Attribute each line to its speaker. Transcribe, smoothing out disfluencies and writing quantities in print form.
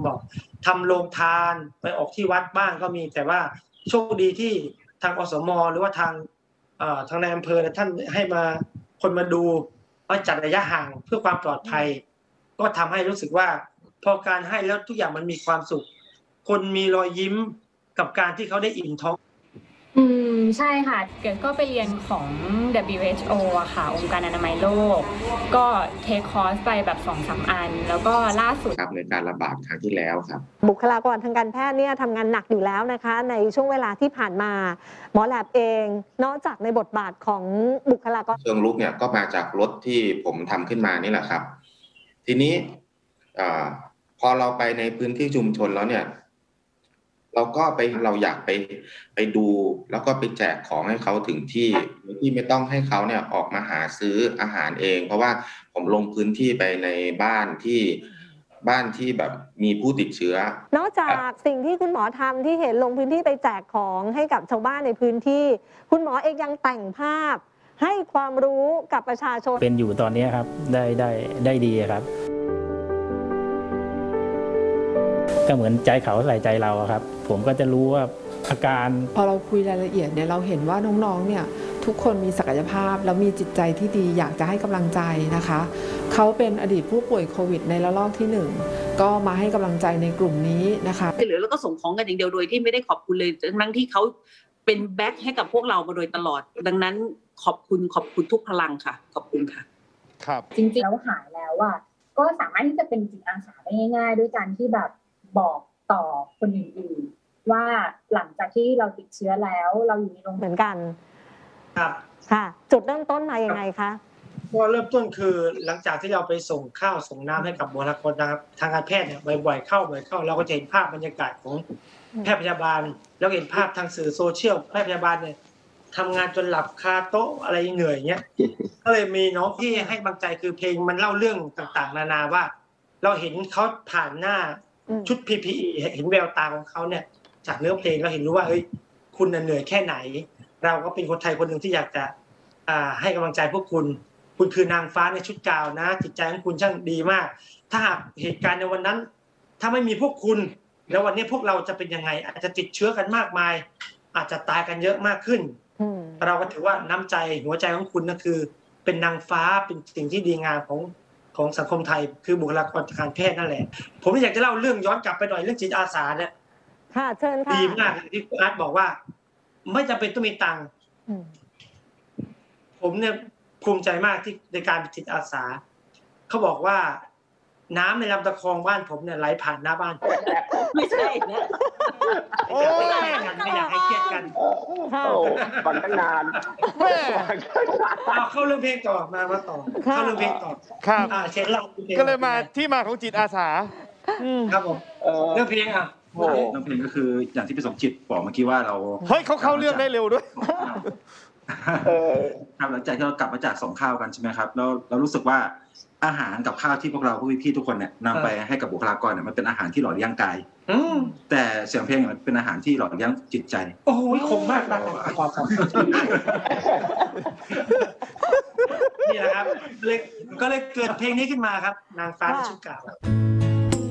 Speaker 1: บอกทำโรงทานไปออกที่วัดบ้างก็มีแต่ว่าโชคดีที่ทางอสมหรือว่าทางนายอำเภอท่านให้มาคนมาดูว่าจัดระยะห่างเพื่อความปลอดภัยก็ทำให้รู้สึกว่าพอการให้แล้วทุกอย่างมันมีความสุขคนมีรอยยิ้มกับการที่เขาได้อิ่มท้อง
Speaker 2: ใช่ค่ะเกิดก็ไปเรียนของ WHO อะค่ะองค์การอนามัยโลกก็เทคคอร์สไปแบบ 2-3 อันแล้วก็ล่าสุด
Speaker 3: ครับในการระบาดครั้งที่แล้วครับ
Speaker 4: บุคลากรทางการแพทย์เนี่ยทำงานหนักอยู่แล้วนะคะในช่วงเวลาที่ผ่านมาหมอแลบเองนอกจากในบทบาทของบุคลากร
Speaker 3: เชิงรุกเนี่ยก็มาจากรถที่ผมทำขึ้นมานี่แหละครับทีนี้พอเราไปในพื้นที่ชุมชนแล้วเนี่ยเราอยากไปดูแล้วก็ไปแจกของให้เขาถึงที่ไม่ต้องให้เขาเนี่ยออกมาหาซื้ออาหารเองเพราะว่าผมลงพื้นที่ไปในบ้านที่แบบมีผู้ติดเชื้อน
Speaker 4: อกจากสิ่งที่คุณหมอทำที่เห็นลงพื้นที่ไปแจกของให้กับชาวบ้านในพื้นที่คุณหมอเองยังแต่งภาพให้ความรู้กับประชาชน
Speaker 5: เป็นอยู่ตอนนี้ครับได้ดีครับก็เหมือนใจเขาใส่ใจเราครับผมก็จะรู้ว่าอาการ
Speaker 6: พอเราคุยรายละเอียดเนี่ยเราเห็นว่าน้องๆเนี่ยทุกคนมีศักยภาพแล้วมีจิตใจที่ดีอยากจะให้กำลังใจนะคะเขาเป็นอดีตผู้ป่วยโควิดในระลอกที่1ก็มาให้กำลังใจในกลุ่มนี้นะคะ
Speaker 7: เหลือแล้วก็ส่งของกันอย่างเดียวโดยที่ไม่ได้ขอบคุณเลยทั้งที่เขาเป็นแบ็คให้กับพวกเรามาโดยตลอดดังนั้นขอบคุณทุกพลังค่ะขอบคุณค่ะ
Speaker 8: ครับ
Speaker 9: จริงๆแล้วหายแล้วอ่ะก็สามารถที่จะเป็นจิตอาสาได้ง่ายๆด้วยการที่แบบบอกต่อคนอื่นๆว่าหลังจากที่เราติดเชื้อแล้วเราอยู่ในโรงเหมือนกัน
Speaker 1: ครับ
Speaker 4: ค่ะจุดเริ่มต้นมายังไงคะ
Speaker 1: ก็เริ่มต้นคือหลังจากที่เราไปส่งข้าวส่งน้ำให้กับบุคลากรทางการแพทย์เนี่ยบ่อยๆเข้าเราก็จะเห็นภาพบรรยากาศของแพทย์พยาบาลแล้วเห็นภาพทางสื่อโซเชียลแพทย์พยาบาลเนี่ยทำงานจนหลับคาโต๊ะอะไรเหนื่อยเงี้ยก็เลยมีน้องที่ให้กำลังใจคือเพลงมันเล่าเรื่องต่างๆนานาว่าเราเห็นเขาผ่านหน้าชุด PPE เห็นแววตาของเขาเนี่ยจากเนื้อเพลงเราเห็นรู้ว่าเฮ้ยคุณเหนื่อยแค่ไหนเราก็เป็นคนไทยคนหนึ่งที่อยากจะให้กำลังใจพวกคุณคือนางฟ้าในชุดกาวนะจิตใจของคุณช่างดีมากถ้าหากเหตุการณ์ในวันนั้นถ้าไม่มีพวกคุณแล้ววันนี้พวกเราจะเป็นยังไงอาจจะติดเชื้อกันมากมายอาจจะตายกันเยอะมากขึ้นเราก็ถือว่าน้ำใจหัวใจของคุณนั่นคือเป็นนางฟ้าเป็นสิ่งที่ดีงามของสังคมไทยคือบุคลากรทางการแพทย์นั่นแหละผมอยากจะเล่าเรื่องย้อนกลับไปหน่อยเรื่องจิตอาสาเนี่ย
Speaker 4: ค่ะเชิญค่ะ
Speaker 1: ดีมากที่คุณอาร์ตบอกว่าไม่จำเป็นต้องมีตังค์ผมเนี่ยภูมิใจมากที่ในการเป็นจิตอาสาเขาบอกว่าน้ำในลำตะคองบ้านผมเนี่ยไหลผ่านหน้าบ้าน
Speaker 7: ไม่ใช่นะ
Speaker 1: ไม่อยากให้เครียดกัน
Speaker 8: ก่อนตั้งนาน
Speaker 1: เข้าเรื่องเพลงต่อมาต่อเข้าเรื่องเพลงต่อ
Speaker 8: ครับ
Speaker 1: เช่นเรา
Speaker 8: ก็เลยมาที่มาของจิตอาสา
Speaker 1: ครับผมเรื่องเพลง
Speaker 10: เรื่องเพลงก็คืออย่างที่พี่สมจิตบอกเมื่อกี้ว่าเรา
Speaker 8: เฮ้ยเขาเข้าเรื่องได้เร็วด้วย
Speaker 10: ครับหลังจากที่เรากลับมาจากส่งข้าวกันใช่ไหมครับแล้วเรารู้สึกว่าอาหารกับข้าวที่พวกเราพี่ๆทุกคนเนี่ยนำไปให้กับบุคลากรเนี่ยมันเป็นอาหารที่หล่อเลี้ยงกายแต่เสียงเพลงมันเป็นอาหารที่หล่อเลี้ยงจิตใจ
Speaker 1: โอ้ยคมมากนะนี่แหละครับก็เลยเกิดเพลงนี้ขึ้นมาครับนางฟ้าในชุดกาว